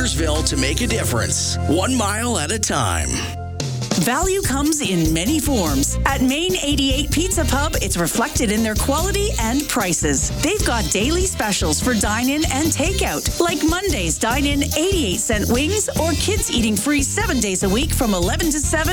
Taylorsville to make a difference, 1 mile at a time. Value comes in many forms. At Main 88 Pizza Pub, it's reflected in their quality and prices. They've got daily specials for dine-in and takeout, like Monday's dine-in 88-cent wings or kids eating free 7 days a week from 11 to 7